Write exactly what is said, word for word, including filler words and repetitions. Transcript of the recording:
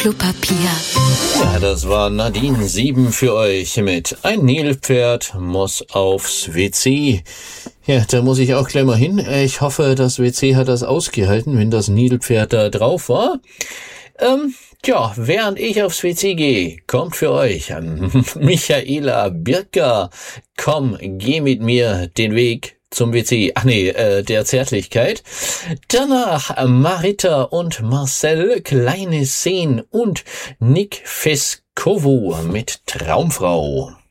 Klopapier. Ja, das war Nadine sieben für euch mit Ein Nilpferd muss aufs W C. Ja, da muss ich auch gleich mal hin. Ich hoffe, das W C hat das ausgehalten, wenn das Nilpferd da drauf war. Ähm, tja, während ich aufs W C gehe, kommt für euch Michaela Birker. Komm, geh mit mir den Weg zum W C, ach nee, äh, der Zärtlichkeit. Danach Marita und Marcel, Kleine Szenen und Nick Fescovo mit Traumfrau.